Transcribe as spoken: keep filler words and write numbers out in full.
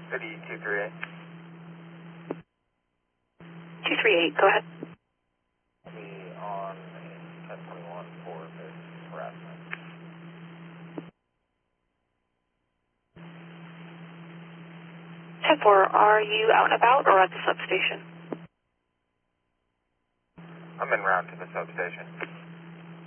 City two three eight. two three eight, go ahead. I'll be on ten twenty-one for this harassment. ten four, are you out and about or at the substation? I'm en route to the substation.